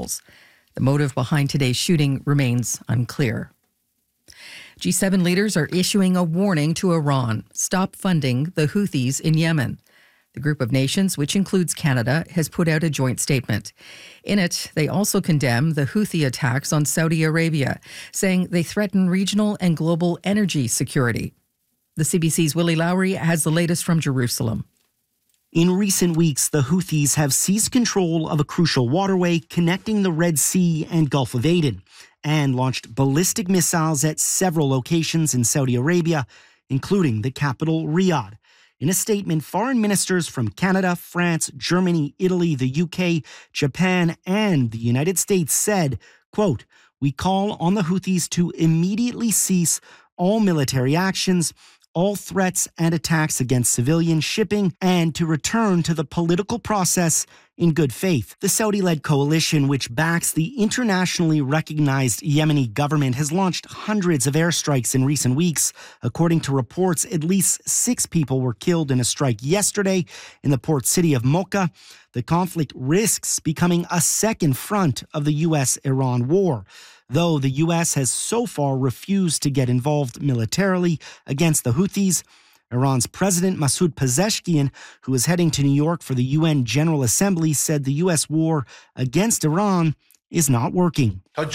rebels. The motive behind today's shooting remains unclear. G7 leaders are issuing a warning to Iran. Stop funding the Houthis in Yemen. The group of nations, which includes Canada, has put out a joint statement. In it, they also condemn the Houthi attacks on Saudi Arabia, saying they threaten regional and global energy security. The CBC's Willie Lowry has the latest from Jerusalem. In recent weeks, the Houthis have seized control of a crucial waterway connecting the Red Sea and Gulf of Aden and launched ballistic missiles at several locations in Saudi Arabia, including the capital, Riyadh. In a statement, foreign ministers from Canada, France, Germany, Italy, the UK, Japan, and the United States said, quote, "We call on the Houthis to immediately cease all military actions, all threats and attacks against civilian shipping, and to return to the political process in good faith." The Saudi-led coalition, which backs the internationally recognized Yemeni government, has launched hundreds of airstrikes in recent weeks. According to reports, at least 6 people were killed in a strike yesterday in the port city of Mocha. The conflict risks becoming a second front of the U.S.-Iran war, though the U.S. has so far refused to get involved militarily against the Houthis. Iran's President Masoud Pezeshkian, who is heading to New York for the UN General Assembly, said the U.S. war against Iran is not working. To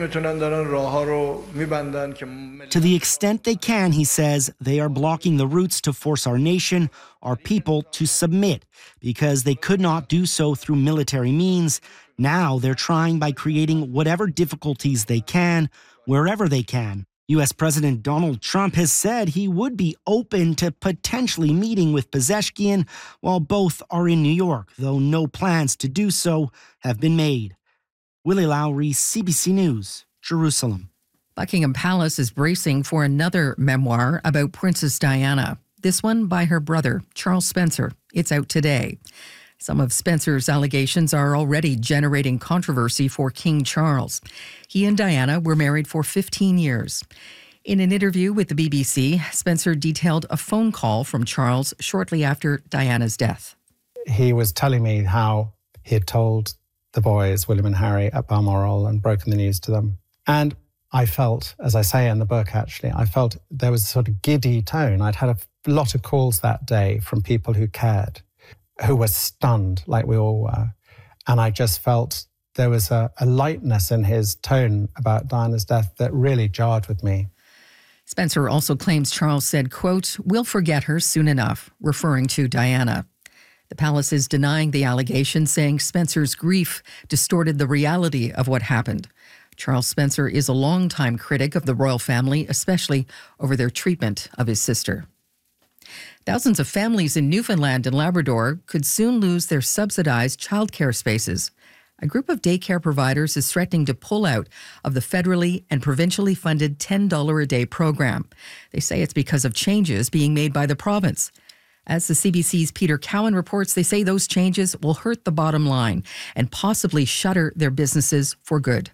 the extent they can, he says, they are blocking the routes to force our nation, our people, to submit, because they could not do so through military means. Now they're trying by creating whatever difficulties they can, wherever they can. U.S. President Donald Trump has said he would be open to potentially meeting with Pezeshkian while both are in New York, though no plans to do so have been made. Willie Lowry, CBC News, Jerusalem. Buckingham Palace is bracing for another memoir about Princess Diana, this one by her brother, Charles Spencer. It's out today. Some of Spencer's allegations are already generating controversy for King Charles. He and Diana were married for 15 years. In an interview with the BBC, Spencer detailed a phone call from Charles shortly after Diana's death. He was telling me how he had told the boys, William and Harry, at Balmoral and broken the news to them. And I felt, as I say in the book actually, I felt there was a sort of giddy tone. I'd had a lot of calls that day from people who cared, who were stunned like we all were. And I just felt there was a lightness in his tone about Diana's death that really jarred with me. Spencer also claims Charles said, quote, "We'll forget her soon enough," referring to Diana. The palace is denying the allegation, saying Spencer's grief distorted the reality of what happened. Charles Spencer is a longtime critic of the royal family, especially over their treatment of his sister. Thousands of families in Newfoundland and Labrador could soon lose their subsidized childcare spaces. A group of daycare providers is threatening to pull out of the federally and provincially funded $10 a day program. They say it's because of changes being made by the province. As the CBC's Peter Cowan reports, they say those changes will hurt the bottom line and possibly shutter their businesses for good.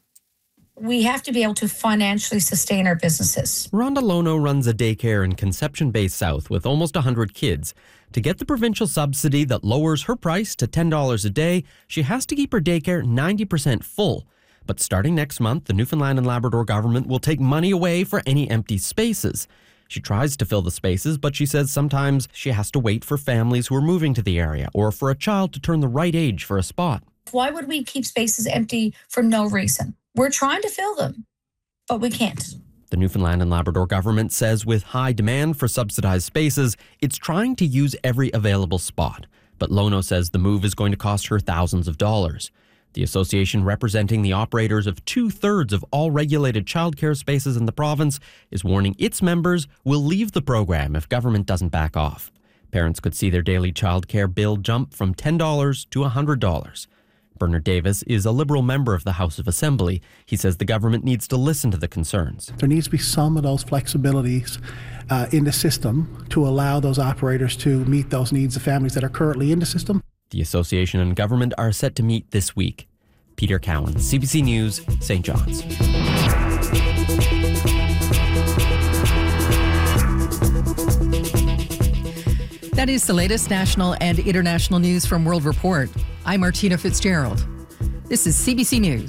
We have to be able to financially sustain our businesses. Rhonda Lono runs a daycare in Conception Bay South with almost 100 kids. To get the provincial subsidy that lowers her price to $10 a day, she has to keep her daycare 90% full. But starting next month, the Newfoundland and Labrador government will take money away for any empty spaces. She tries to fill the spaces, but she says sometimes she has to wait for families who are moving to the area or for a child to turn the right age for a spot. Why would we keep spaces empty for no reason? We're trying to fill them, but we can't. The Newfoundland and Labrador government says with high demand for subsidized spaces, it's trying to use every available spot. But Lono says the move is going to cost her thousands of dollars. The association representing the operators of 2/3 of all regulated childcare spaces in the province is warning its members will leave the program if government doesn't back off. Parents could see their daily childcare bill jump from $10 to $100. Bernard Davis is a Liberal member of the House of Assembly. He says the government needs to listen to the concerns. There needs to be some of those flexibilities in the system to allow those operators to meet those needs of families that are currently in the system. The association and government are set to meet this week. Peter Cowan, CBC News, St. John's. That is the latest national and international news from World Report. I'm Martina Fitzgerald. This is CBC News.